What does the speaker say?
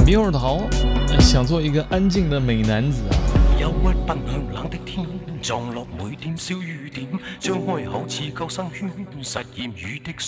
猕猴桃想做一个安静的美男子啊。 憂鬱奔向冷的天，撞落每點小雨點，張開口似救生圈，實驗雨的